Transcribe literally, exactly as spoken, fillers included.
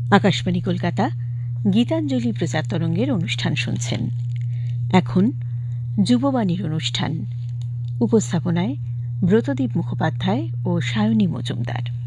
আকাশবাণী কলকাতা গীতাঞ্জলি প্রচার তরঙ্গের অনুষ্ঠান শুনছেন। এখন যুববাণীর অনুষ্ঠান, উপস্থাপনায় ব্রতদীপ মুখোপাধ্যায় ও সায়নী মজুমদার।